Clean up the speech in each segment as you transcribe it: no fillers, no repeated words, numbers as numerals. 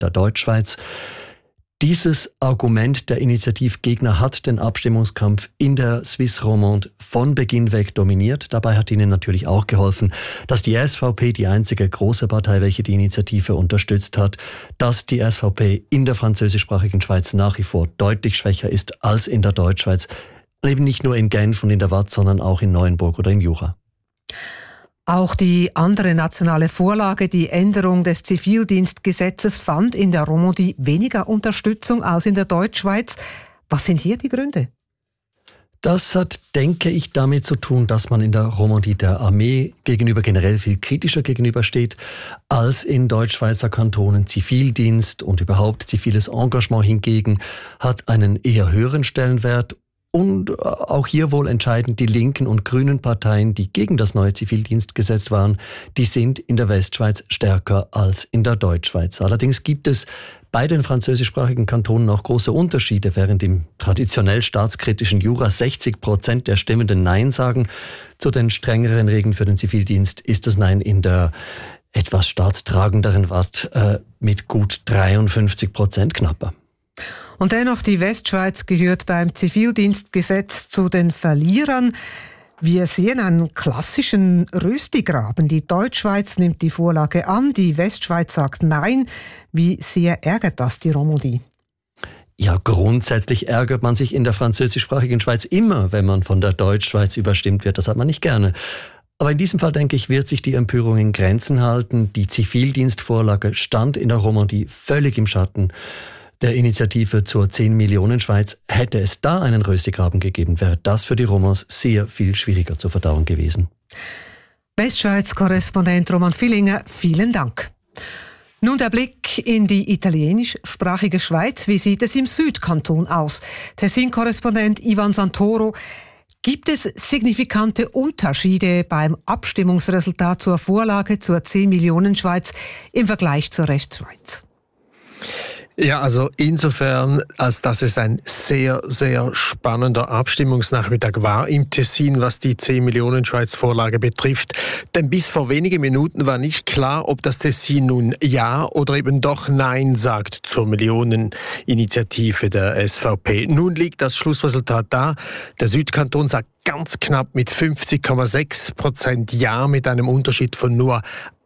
der Deutschschweiz. Dieses Argument der Initiativgegner hat den Abstimmungskampf in der Suisse Romande von Beginn weg dominiert. Dabei hat ihnen natürlich auch geholfen, dass die SVP, die einzige große Partei, welche die Initiative unterstützt hat, dass die SVP in der französischsprachigen Schweiz nach wie vor deutlich schwächer ist als in der Deutschschweiz. Eben nicht nur in Genf und in der Waadt, sondern auch in Neuenburg oder im Jura. Auch die andere nationale Vorlage, die Änderung des Zivildienstgesetzes, fand in der Romandie weniger Unterstützung als in der Deutschschweiz. Was sind hier die Gründe? Das hat, denke ich, damit zu tun, dass man in der Romandie der Armee gegenüber generell viel kritischer gegenübersteht als in Deutschschweizer Kantonen. Zivildienst und überhaupt ziviles Engagement hingegen hat einen eher höheren Stellenwert. Und auch hier wohl entscheidend die linken und grünen Parteien, die gegen das neue Zivildienstgesetz waren, die sind in der Westschweiz stärker als in der Deutschschweiz. Allerdings gibt es bei den französischsprachigen Kantonen auch große Unterschiede. Während im traditionell staatskritischen Jura 60% der Stimmenden Nein sagen, zu den strengeren Regeln für den Zivildienst ist das Nein in der etwas staatstragenderen Waadt mit gut 53% knapper. Und dennoch, die Westschweiz gehört beim Zivildienstgesetz zu den Verlierern. Wir sehen einen klassischen Röstigraben. Die Deutschschweiz nimmt die Vorlage an, die Westschweiz sagt Nein. Wie sehr ärgert das die Romandie? Ja, grundsätzlich ärgert man sich in der französischsprachigen Schweiz immer, wenn man von der Deutschschweiz überstimmt wird. Das hat man nicht gerne. Aber in diesem Fall, denke ich, wird sich die Empörung in Grenzen halten. Die Zivildienstvorlage stand in der Romandie völlig im Schatten der Initiative zur 10-Millionen-Schweiz. Hätte es da einen Röstigraben gegeben, wäre das für die Romans sehr viel schwieriger zu verdauen gewesen. Westschweiz-Korrespondent Roman Villinger, vielen Dank. Nun der Blick in die italienischsprachige Schweiz. Wie sieht es im Südkanton aus? Tessin-Korrespondent Ivan Santoro. Gibt es signifikante Unterschiede beim Abstimmungsresultat zur Vorlage zur 10-Millionen-Schweiz im Vergleich zur Restschweiz? Ja, also insofern, als dass es ein sehr, sehr spannender Abstimmungsnachmittag war im Tessin, was die 10-Millionen-Schweiz-Vorlage betrifft. Denn bis vor wenigen Minuten war nicht klar, ob das Tessin nun Ja oder eben doch Nein sagt zur Millioneninitiative der SVP. Nun liegt das Schlussresultat da. Der Südkanton sagt ganz knapp mit 50,6% Ja, mit einem Unterschied von nur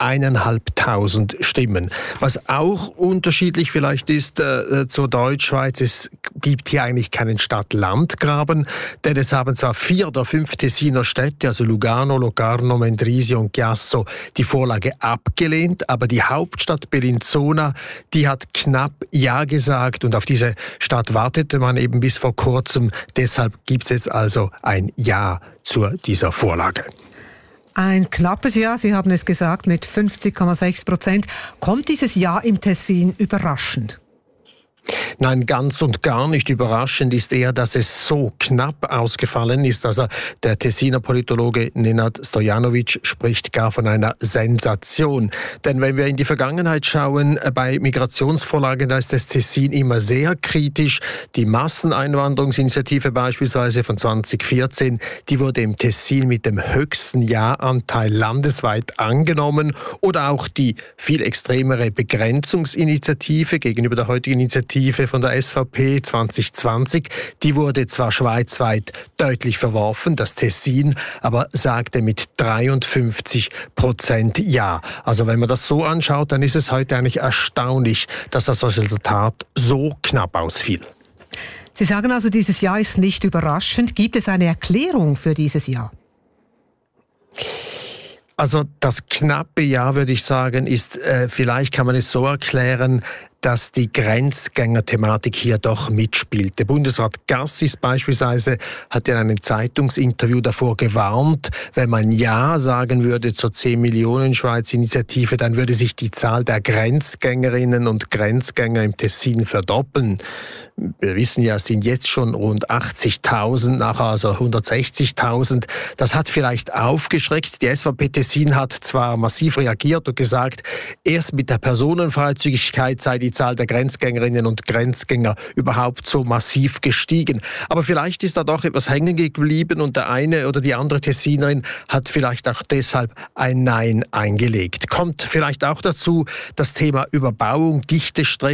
1.500 Stimmen. Was auch unterschiedlich vielleicht ist zur Deutschschweiz, es gibt hier eigentlich keinen Stadt-Land-Graben, denn es haben zwar 4 der 5 Tessiner Städte, also Lugano, Locarno, Mendrisio und Chiasso, die Vorlage abgelehnt, aber die Hauptstadt Bellinzona, die hat knapp Ja gesagt und auf diese Stadt wartete man eben bis vor kurzem. Deshalb gibt es jetzt also ein Ja zu dieser Vorlage. Ein knappes Ja, Sie haben es gesagt, mit 50,6%. Kommt dieses Ja im Tessin überraschend? Nein, ganz und gar nicht überraschend ist eher, dass es so knapp ausgefallen ist. Also der Tessiner Politologe Nenad Stojanovic spricht gar von einer Sensation. Denn wenn wir in die Vergangenheit schauen, bei Migrationsvorlagen, da ist das Tessin immer sehr kritisch. Die Masseneinwanderungsinitiative beispielsweise von 2014, die wurde im Tessin mit dem höchsten Ja-Anteil landesweit angenommen. Oder auch die viel extremere Begrenzungsinitiative gegenüber der heutigen Initiative von der SVP 2020, die wurde zwar schweizweit deutlich verworfen, das Tessin, aber sagte mit 53% Ja. Also wenn man das so anschaut, dann ist es heute eigentlich erstaunlich, dass das Resultat so knapp ausfiel. Sie sagen also, dieses Ja ist nicht überraschend. Gibt es eine Erklärung für dieses Ja? Also das knappe Ja, würde ich sagen, ist, vielleicht kann man es so erklären, dass die Grenzgänger-Thematik hier doch mitspielt. Der Bundesrat Gassis beispielsweise hat in einem Zeitungsinterview davor gewarnt, wenn man Ja sagen würde zur 10-Millionen-Schweiz-Initiative, dann würde sich die Zahl der Grenzgängerinnen und Grenzgänger im Tessin verdoppeln. Wir wissen ja, es sind jetzt schon rund 80.000, nachher also 160.000. Das hat vielleicht aufgeschreckt. Die SVP Tessin hat zwar massiv reagiert und gesagt, erst mit der Personenfreizügigkeit sei die Zahl der Grenzgängerinnen und Grenzgänger überhaupt so massiv gestiegen. Aber vielleicht ist da doch etwas hängen geblieben und der eine oder die andere Tessinerin hat vielleicht auch deshalb ein Nein eingelegt. Kommt vielleicht auch dazu das Thema Überbauung, Dichtestress